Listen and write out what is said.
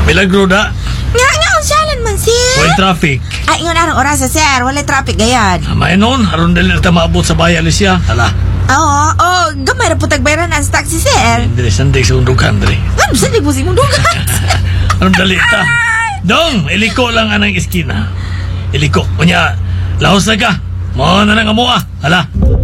Milagro da. Nga, unsalan man, sir. Way traffic. Ay, yun anong oras, sir. Wala traffic, gayad. May noon, aron dali na maabot sa bayan, Alicia. Hala, Oo, gamay na po tagbayaran ang taxi, sir. hindi sandig sa undugan, Dre. Ano, saan di po si Mundugan? Aron dali ta. Dong, iliko lang anang iskina. Iliko. Kunya, lahos na ka. Mo na nga mo ah. Hala.